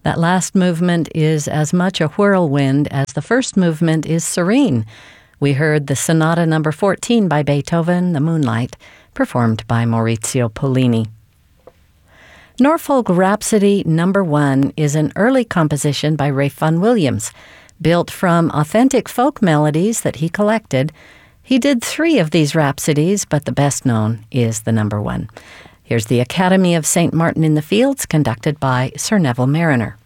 That last movement is as much a whirlwind as the first movement is serene. We heard the Sonata No. 14 by Beethoven, The Moonlight, performed by Maurizio Pollini. Norfolk Rhapsody No. 1 is an early composition by Ralph Vaughan Williams. Built from authentic folk melodies that he collected, he did 3 of these rhapsodies, but the best known is the No. 1. Here's the Academy of St. Martin in the Fields, conducted by Sir Neville Marriner.